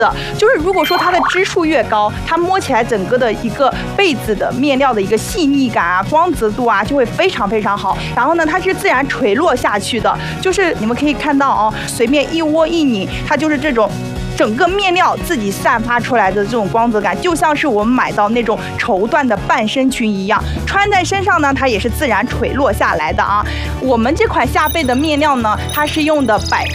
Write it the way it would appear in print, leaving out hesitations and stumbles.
就是如果说它的支数越高，它摸起来整个的一个被子的面料的一个细腻感啊、光泽度啊，就会非常非常好。然后呢，它是自然垂落下去的，就是你们可以看到哦，随便一窝一拧，它就是这种。整个面料自己散发出来的这种光泽感，就像是我们买到那种绸缎的半身裙一样，穿在身上呢，它也是自然垂落下来的啊。我们这款夏贝的面料呢，它是用的